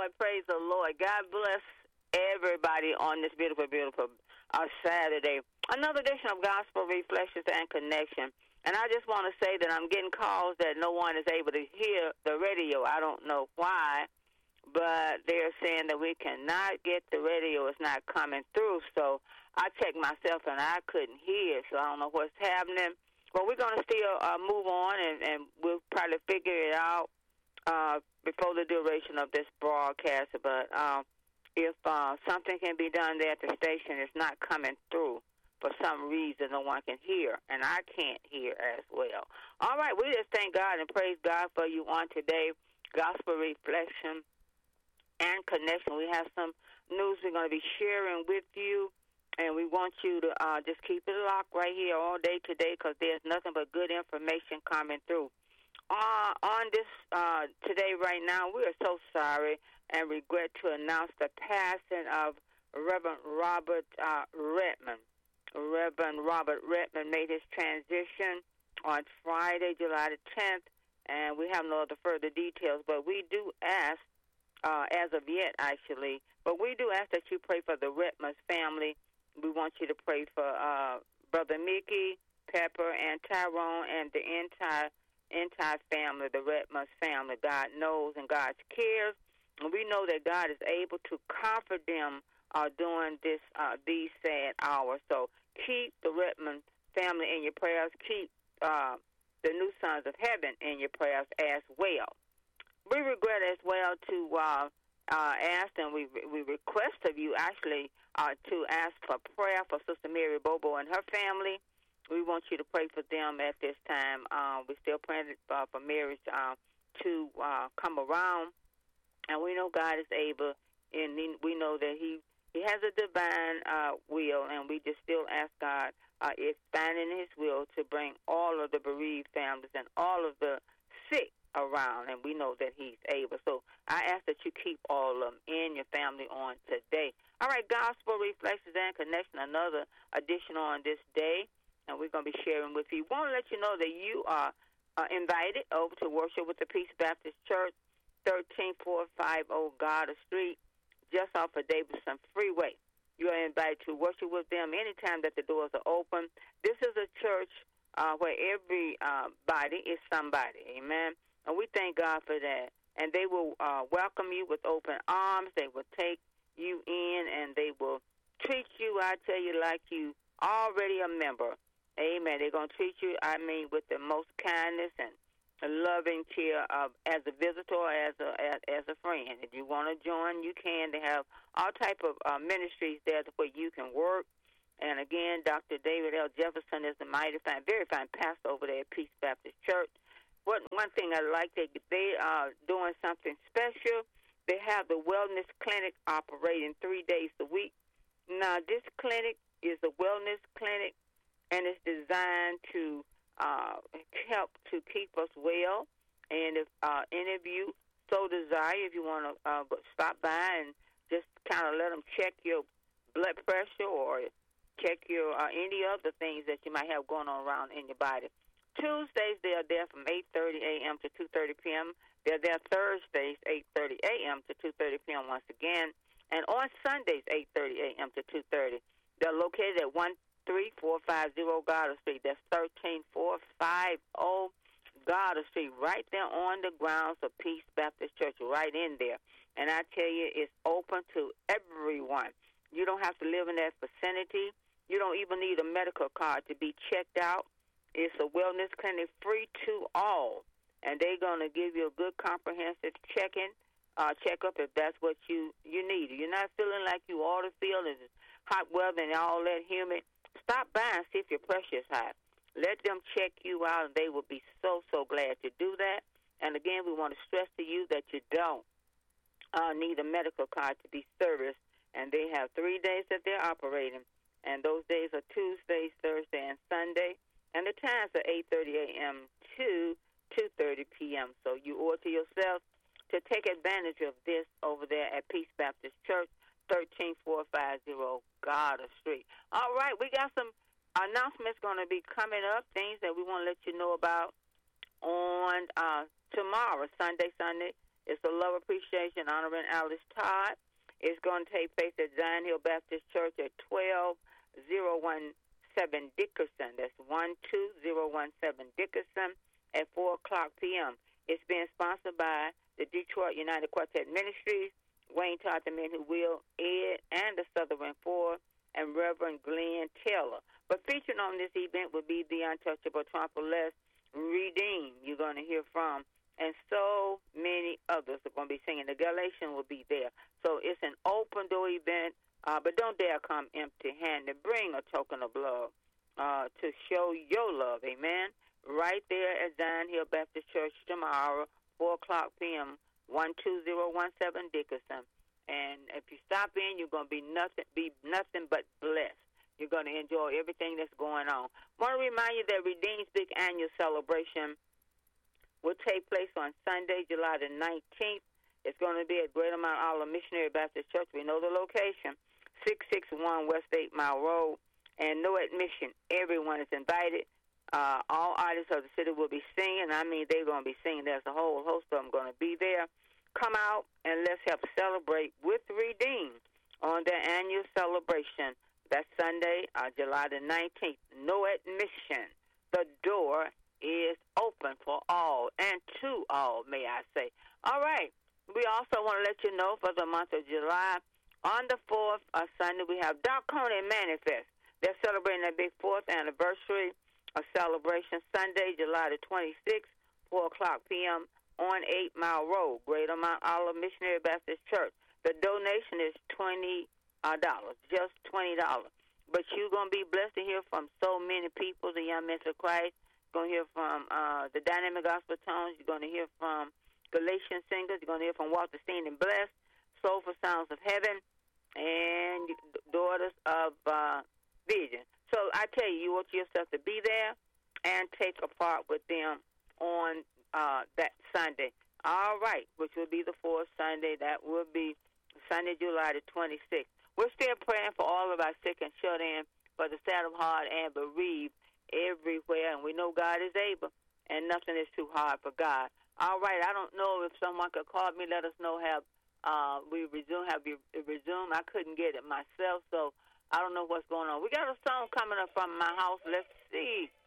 Praise the Lord. God bless everybody on this beautiful, beautiful Saturday. Another edition of Gospel Reflections and Connection. And I just want to say that I'm getting calls that no one is able to hear the radio. I don't know why, but they're saying that we cannot get the radio. It's not coming through. So I checked myself, and I couldn't hear, so I don't know what's happening. But we're going to still move on, and we'll probably figure it out before the duration of this broadcast. But if something can be done there at the station, it's not coming through. For some reason, no one can hear, and I can't hear as well. All right, we just thank God and praise God for you on today. Gospel Reflection and Connection. We have some news we're going to be sharing with you, and we want you to just keep it locked right here all day today, because there's nothing but good information coming through. On this today right now, we are so sorry and regret to announce the passing of Reverend Robert Redmond. Reverend Robert Redmond made his transition on Friday, July the 10th, and we have no other further details, but we do ask, as of yet actually, but we do ask that you pray for the Redmond family. We want you to pray for Brother Mickey, Pepper, and Tyrone, and the entire family, the Redmond family. God knows and God cares, and we know that God is able to comfort them during these sad hours. So keep the Redmond family in your prayers. Keep the new sons of heaven in your prayers as well. We regret as well to ask, and we request of you actually to ask for prayer for Sister Mary Bobo and her family. We want you to pray for them at this time. We're still praying for Mary to come around, and we know God is able, and we know that He has a divine will, and we just still ask God, it's finding His will to bring all of the bereaved families and all of the sick around, and we know that He's able. So I ask that you keep all of them in your family on today. All right, Gospel Reflections and Connection, another edition on this day, and we're going to be sharing with you. We want to let you know that you are invited over to worship with the Peace Baptist Church, 13450 Goddard Street, just off of Davidson Freeway. You are invited to worship with them anytime that the doors are open. This is a church where everybody is somebody, amen? And we thank God for that. And they will welcome you with open arms. They will take you in, and they will treat you, I tell you, like you already a member. Amen. They're going to treat you, with the most kindness and loving care as a visitor or as a friend. If you want to join, you can. They have all type of ministries there where you can work. And again, Dr. David L. Jefferson is a very fine pastor over there at Peace Baptist Church. One thing I like, they are doing something special. They have the wellness clinic operating 3 days a week. Now, this clinic is a wellness clinic, and it's designed to help to keep us well. And if any of you so desire, if you want to stop by and just kind of let them check your blood pressure or check your any other things that you might have going on around in your body. Tuesdays, they are there from 8:30 a.m. to 2:30 p.m. They're there Thursdays, 8:30 a.m. to 2:30 p.m. once again. And on Sundays, 8:30 a.m. to 2:30. They're located at 13450 Goddard Street. That's 13450 Goddard Street, right there on the grounds of Peace Baptist Church, right in there. And I tell you, it's open to everyone. You don't have to live in that vicinity. You don't even need a medical card to be checked out. It's a wellness clinic free to all, and they're going to give you a good comprehensive checkup if that's what you need. You're not feeling like you ought to feel. It's hot weather and all that humid. Stop by and see if your pressure is high. Let them check you out, and they will be so glad to do that. And again, we want to stress to you that you don't need a medical card to be serviced, and they have 3 days that they're operating, and those days are Tuesdays, Thursday, and Sunday. And the times are 8:30 a.m. to 2:30 p.m. So you owe it to yourself to take advantage of this over there at Peace Baptist Church, 13450 Goddard Street. All right, we got some announcements going to be coming up, things that we want to let you know about on tomorrow, Sunday. It's a love appreciation honoring Alice Todd. It's going to take place at Zion Hill Baptist Church at 12017 Dickerson. That's 12017 Dickerson at 4 o'clock p.m. It's being sponsored by the Detroit United Quartet Ministries, Wayne Todd, the Men Who Will, Ed, and the Southern Four, and Reverend Glenn Taylor. But featured on this event will be the untouchable trumpet-less Redeemed you're going to hear from, and so many others are going to be singing. The Galatian will be there. So it's an open-door event, but don't dare come empty-handed. Bring a token of love to show your love, amen, right there at Zion Hill Baptist Church tomorrow, 4 o'clock p.m., 12017 Dickerson. And if you stop in, you're going to be nothing but blessed. You're going to enjoy everything that's going on. I want to remind you that Redeemed's big annual celebration will take place on Sunday, July the 19th. It's going to be at Greater Mount Olive Missionary Baptist Church. We know the location, 661 West 8 Mile Road, and no admission. Everyone is invited. All artists of the city will be singing. I mean, they're going to be singing. There's a whole host of them going to be there. Come out and let's help celebrate with Redeemed on their annual celebration. That's Sunday, July the 19th. No admission. The door is open for all and to all, may I say. All right. We also want to let you know for the month of July, on the 4th Sunday, we have Doc Coney Manifest. They're celebrating their big 4th anniversary of celebration Sunday, July the 26th, 4 o'clock p.m. on 8 Mile Road, Greater Mount Olive Missionary Baptist Church. The donation is $20, just $20. But you're going to be blessed to hear from so many people, the Young Men of Christ. You're going to hear from the Dynamic Gospel Tones. You're going to hear from Galatian Singers. You're going to hear from Walter Steen and Blessed, Soulful Sounds of Heaven, and Daughters of Vision. So I tell you, you want yourself to be there and take a part with them on that Sunday. All right, which will be the 4th Sunday. That will be Sunday, July the 26th. We're still praying for all of our sick and shut in, for the sad of heart and bereaved everywhere. And we know God is able, and nothing is too hard for God. All right, I don't know if someone could call me, let us know have you resumed. I couldn't get it myself, so I don't know what's going on. We got a song coming up from my house. Let's see.